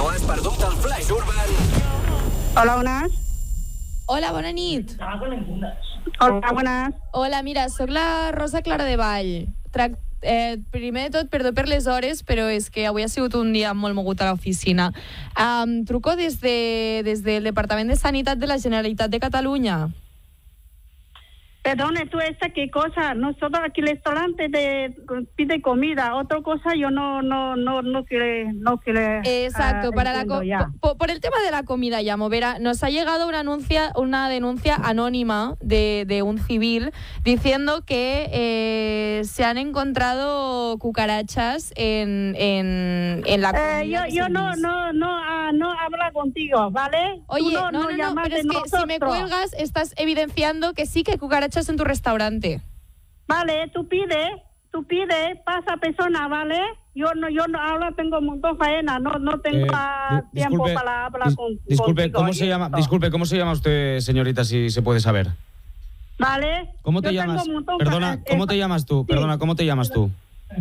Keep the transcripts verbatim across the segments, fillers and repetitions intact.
T'ho has perdut al Flash Urban. Hola, buenas. Hola, bona nit. Hola, buenas. Hola, mira, sóc la Rosa Clara de Vall. Trac eh, primer de tot, perdó per les hores, però és que avui ha sigut un dia molt mogut a l'oficina. Um, truco des, de, des del Departament de Sanitat de la Generalitat de Catalunya. Perdone, tú esta qué cosa. Nosotros aquí el restaurante de pide comida, otra cosa yo no no no no quiere no quiere. Exacto, uh, para la co por, por el tema de la comida, llamo. Verá, nos ha llegado una anuncia, una denuncia anónima de, de un civil diciendo que eh, se han encontrado cucarachas en en, en la comida. Eh, yo yo no no no uh, no habla contigo, ¿vale? Oye, no no no, no, no pero es que nosotros. Si me cuelgas estás evidenciando que sí que hay cucarachas en tu restaurante. Vale, tú pides, tú pides, pasa persona, ¿vale? Yo no, yo no, ahora tengo un montón de faena, no, no tengo eh, di tiempo disculpe, para hablar con Disculpe, contigo, ¿cómo se llama? Esto. Disculpe, ¿cómo se llama usted, señorita, si se puede saber? Vale. ¿Cómo te yo llamas? para, Perdona, ¿cómo te llamas tú? Sí. Perdona, ¿cómo te llamas tú?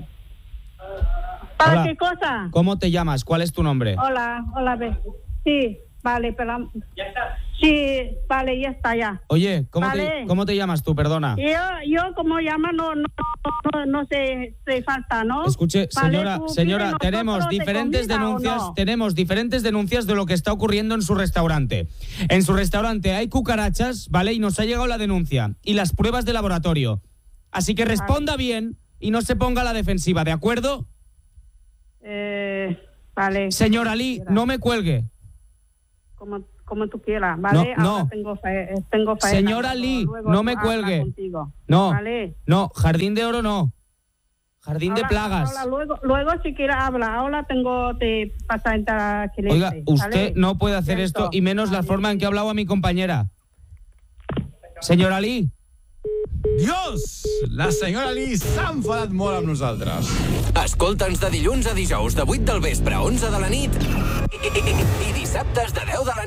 ¿Para hola. qué cosa? ¿Cómo te llamas? ¿Cuál es tu nombre? Hola, hola, ve. Sí, vale, pero ya está. Sí, vale, ya está, ya. Oye, ¿cómo, vale. te, ¿cómo te llamas tú? Perdona. Yo, yo como llama, no, no, no, no sé, se falta, ¿no? Escuche, señora, vale, señora, tenemos diferentes denuncias, no? tenemos diferentes denuncias de lo que está ocurriendo en su restaurante. En su restaurante hay cucarachas, ¿vale? Y nos ha llegado la denuncia y las pruebas de laboratorio. Así que responda vale. bien y no se ponga a la defensiva, ¿de acuerdo? Eh, vale. Señor Ali, no me cuelgue. Como, como tú quieras, ¿vale? No, Ahora no. Tengo, fe, tengo faena. Señora Lee, luego no me cuelgue. No, ¿vale? no, Jardín de Oro no. Jardín ahora, de Plagas. Ahora, luego, luego si quieres habla. Ahora tengo te pasa a entrar. Oiga, usted ¿vale? no puede hacer Cierto. esto y menos la forma en que ha hablado a mi compañera. Señora Lee. Dios! La senyora Lee s'ha enfadat molt amb nosaltres. Escolta'ns de dilluns a dijous de vuit del vespre a onze de la nit i, i, i, i dissabtes de deu de la nit.